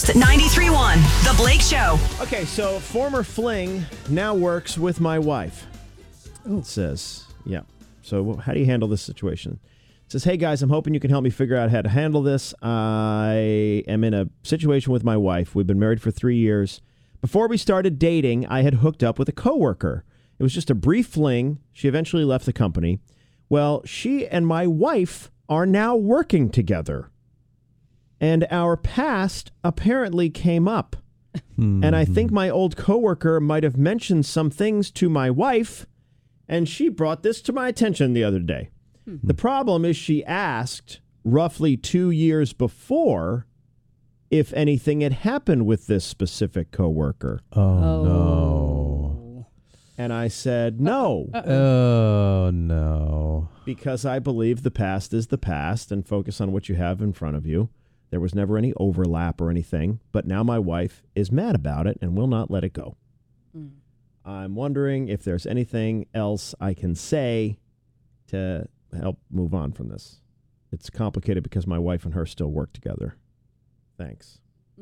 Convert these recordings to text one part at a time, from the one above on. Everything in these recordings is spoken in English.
Coast 93.1, The Blake Show. Okay, so former fling now works with my wife. It says, yeah. So how do you handle this situation? It says, hey guys, I'm hoping you can help me figure out how to handle this. I am in a situation with my wife. We've been married for 3 years. Before we started dating, I had hooked up with a coworker. It was just a brief fling. She eventually left the company. Well, she and my wife are now working together. And our past apparently came up. And I think my old coworker might have mentioned some things to my wife, and she brought this to my attention the other day. The problem is she asked roughly 2 years before if anything had happened with this specific coworker. Oh, no. And I said, no. Oh, no. Because I believe the past is the past and focus on what you have in front of you. There was never any overlap or anything, but now my wife is mad about it and will not let it go. I'm wondering if there's anything else I can say to help move on from this. It's complicated because my wife and her still work together. Thanks.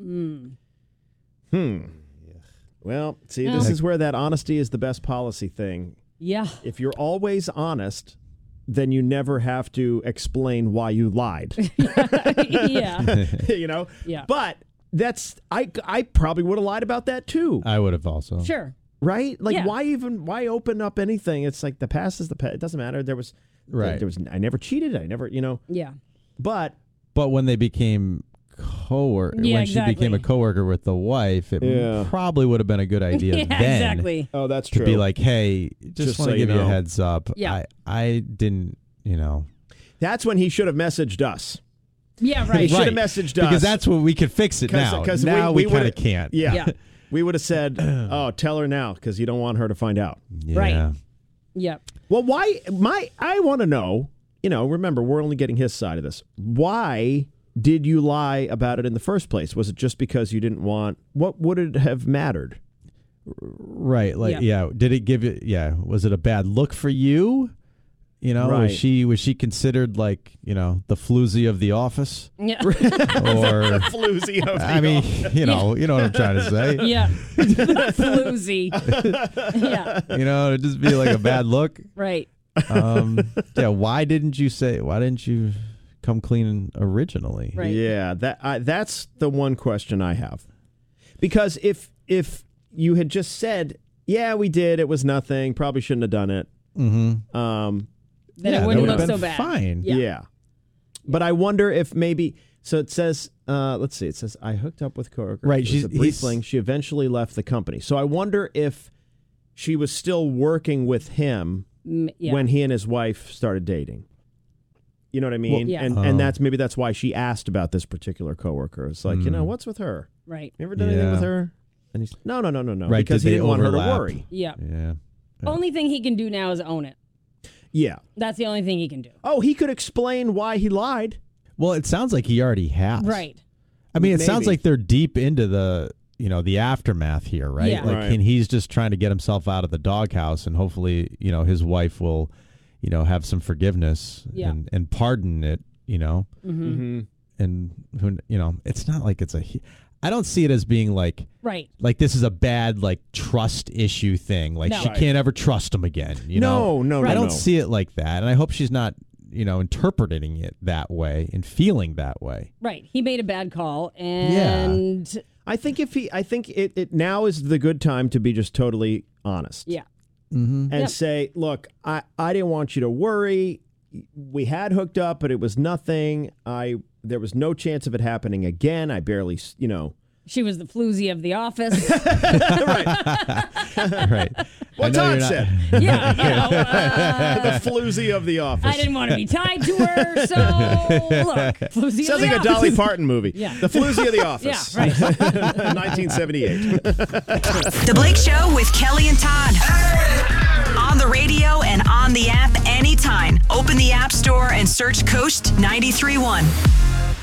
Well, see, this is where that honesty is the best policy thing. Yeah. If you're always honest, then you never have to explain why you lied. Yeah. You know? Yeah. But that's, I probably would have lied about that too. I would have also. Sure. Right? Like, Yeah. why open up anything? It's like the past is the past. It doesn't matter. Right. I never cheated. I never, Yeah. But when they became when she became a coworker with the wife, it probably would have been a good idea Yeah, then. exactly. Oh, that's to true. be like, hey, just want so to give you you a know. heads up. Yeah. I didn't, That's when he should have messaged us. Yeah, He right. should have messaged us. because that's what we could fix it now. Because now we kind would've- of can't. Yeah. Yeah. We would have said, oh, tell her now because you don't want her to find out. Yeah. Right. Yep. Well, I want to know, remember, we're only getting his side of this. Why did you lie about it in the first place? Was it just because you didn't want, what would it have mattered? Right. Like, did it give it, was it a bad look for you? Right. Was she considered like, the floozy of the office? Yeah. Or, The floozy of the I mean, office. you know what I'm trying to say. Yeah. Floozy. Yeah. It'd just be like a bad look. Right. Why didn't you come clean originally? Right. Yeah, that's the one question I have. Because if you had just said, yeah, we did, it was nothing, probably shouldn't have done it. Mm-hmm. Then it wouldn't that look would've so been bad. Fine. Yeah. But I wonder if maybe, so it says, let's see, it says, I hooked up with coworker. Right, It was she's- a brief fling. She eventually left the company. So I wonder if she was still working with him Yeah. when he and his wife started dating. You know what I mean? Well, yeah. And that's why she asked about this particular coworker. It's like, what's with her? Right. You ever done anything with Yeah. her? And he's no. Right, Because did he they didn't want her to overlap? worry. Yeah. Yeah. Only thing he can do now is own it. Yeah. That's the only thing he can do. Oh, he could explain why he lied. Well, it sounds like he already has. Right. I mean, it sounds Maybe. like they're deep into the aftermath here, right? Yeah. Like, Right. and he's just trying to get himself out of the doghouse, and hopefully, his wife will, have some forgiveness Yeah. and pardon it, Mm-hmm. and who, it's not like it's I don't see it as being like Right. this is a bad like trust issue thing. Like No. she Right. can't ever trust him again. No. I don't see it like that, and I hope she's not interpreting it that way and feeling that way. Right. He made a bad call, and I think it now is the good time to be just totally honest. yeah. Mm-hmm. And say, look, I didn't want you to worry. We had hooked up, but it was nothing. There was no chance of it happening again. I barely, She was the floozy of the office. Right. What Todd said. Yeah. The floozy of the office. I didn't want to be tied to her, so look, floozy Sounds of like the a Dolly office. Parton movie. Yeah. The floozy of the office. Yeah, right. 1978. The Blake Show with Kelly and Todd. On the radio and on the app anytime. Open the App Store and search Coast 93.1.